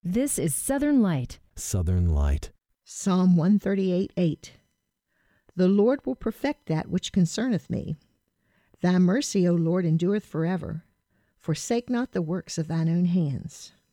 This is Southern Light. Southern Light. Psalm 138:8. The Lord will perfect that which concerneth me. Thy mercy, O Lord, endureth forever. Forsake not the works of thine own hands.